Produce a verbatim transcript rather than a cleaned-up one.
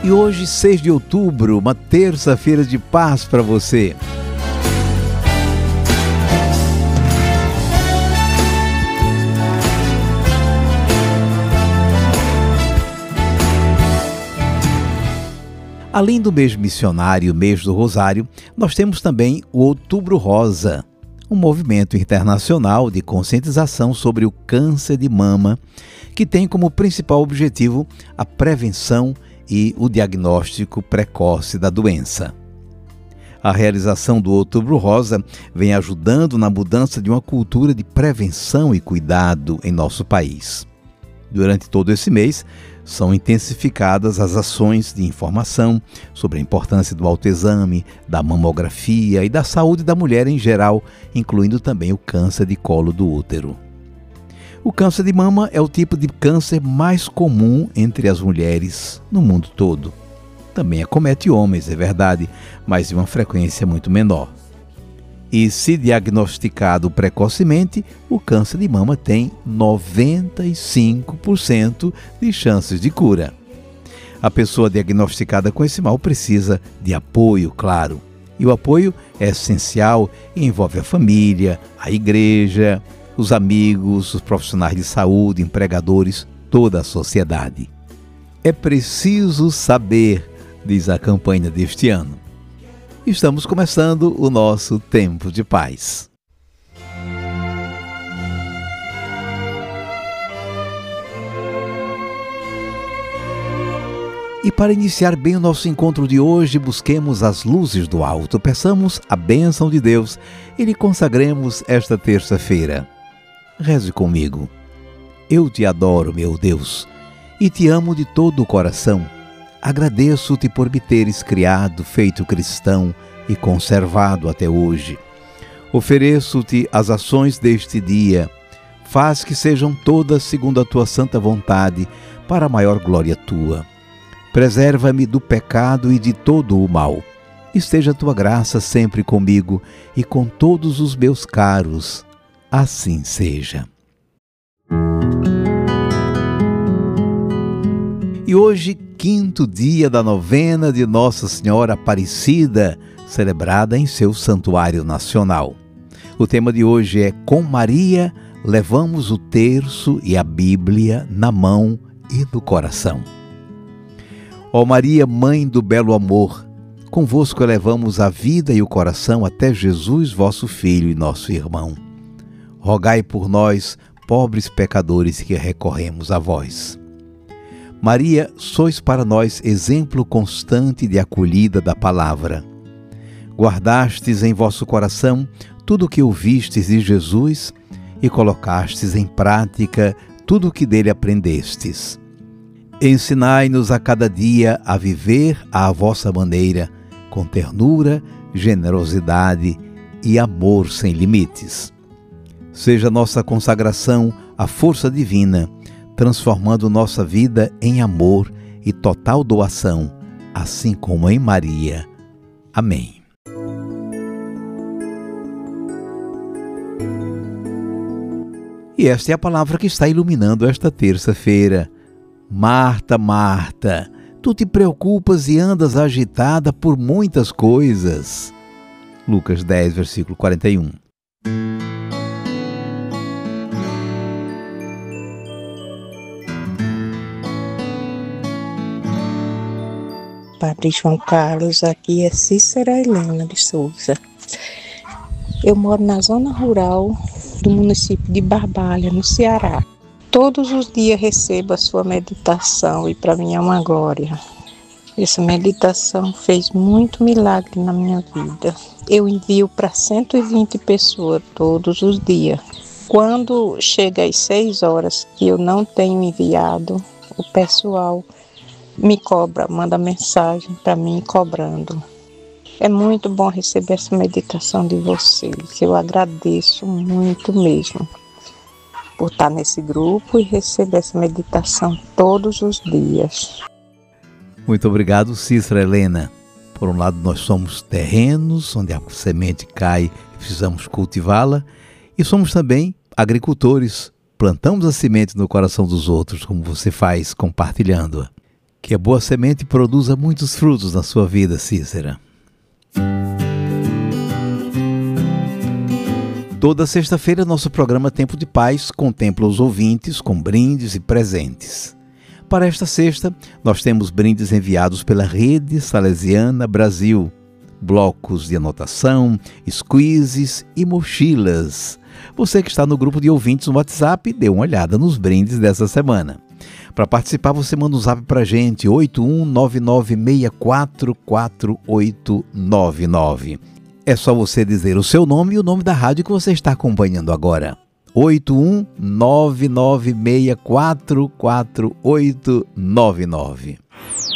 E hoje, seis de outubro, uma terça-feira de paz para você. Além do mês missionário, mês do Rosário, nós temos também o Outubro Rosa, um movimento internacional de conscientização sobre o câncer de mama, que tem como principal objetivo a prevenção e o diagnóstico precoce da doença. A realização do Outubro Rosa vem ajudando na mudança de uma cultura de prevenção e cuidado em nosso país. Durante todo esse mês, são intensificadas as ações de informação sobre a importância do autoexame, da mamografia e da saúde da mulher em geral, incluindo também o câncer de colo do útero. O câncer de mama é o tipo de câncer mais comum entre as mulheres no mundo todo. Também acomete homens, é verdade, mas de uma frequência muito menor. E se diagnosticado precocemente, o câncer de mama tem noventa e cinco por cento de chances de cura. A pessoa diagnosticada com esse mal precisa de apoio, claro. E o apoio é essencial e envolve a família, a igreja, os amigos, os profissionais de saúde, empregadores, toda a sociedade. É preciso saber, diz a campanha deste ano. Estamos começando o nosso Tempo de Paz. E para iniciar bem o nosso encontro de hoje, busquemos as luzes do alto, peçamos a bênção de Deus e lhe consagremos esta terça-feira. Reze comigo. Eu te adoro, meu Deus, e te amo de todo o coração. Agradeço-te por me teres criado, feito cristão e conservado até hoje. Ofereço-te as ações deste dia. Faz que sejam todas segundo a tua santa vontade, para a maior glória tua. Preserva-me do pecado e de todo o mal. Esteja a tua graça sempre comigo e com todos os meus caros. Assim seja. E hoje, quinto dia da novena de Nossa Senhora Aparecida, celebrada em seu santuário nacional. O tema de hoje é Com Maria, levamos o terço e a Bíblia na mão e no coração. Ó Maria, Mãe do belo amor, convosco elevamos a vida e o coração até Jesus, vosso Filho e nosso irmão. Rogai por nós, pobres pecadores, que recorremos a vós. Maria, sois para nós exemplo constante de acolhida da palavra. Guardastes em vosso coração tudo o que ouvistes de Jesus e colocastes em prática tudo o que dele aprendestes. Ensinai-nos a cada dia a viver à vossa maneira, com ternura, generosidade e amor sem limites. Seja nossa consagração a força divina, transformando nossa vida em amor e total doação, assim como em Maria. Amém. E esta é a palavra que está iluminando esta terça-feira. Marta, Marta, tu te preocupas e andas agitada por muitas coisas. Lucas dez, versículo quarenta e um. Padre João Carlos, aqui é Cícera Helena de Souza. Eu moro na zona rural do município de Barbalha, no Ceará. Todos os dias recebo a sua meditação e para mim é uma glória. Essa meditação fez muito milagre na minha vida. Eu envio para cento e vinte pessoas todos os dias. Quando chega às seis horas que eu não tenho enviado, o pessoal me cobra, manda mensagem para mim cobrando. É muito bom receber essa meditação de vocês. Eu agradeço muito mesmo por estar nesse grupo e receber essa meditação todos os dias. Muito obrigado, Cícera Helena. Por um lado, nós somos terrenos onde a semente cai e precisamos cultivá-la, e somos também agricultores. Plantamos a semente no coração dos outros, como você faz compartilhando-a. Que a boa semente produza muitos frutos na sua vida, Cícera. Toda sexta-feira, nosso programa Tempo de Paz contempla os ouvintes com brindes e presentes. Para esta sexta, nós temos brindes enviados pela Rede Salesiana Brasil, blocos de anotação, squeezes e mochilas. Você que está no grupo de ouvintes no WhatsApp, dê uma olhada nos brindes dessa semana. Para participar, você manda um zap para a gente, oito um nove nove seis quatro quatro oito nove nove. É só você dizer o seu nome e o nome da rádio que você está acompanhando agora. oito um nove nove seis quatro quatro oito nove nove.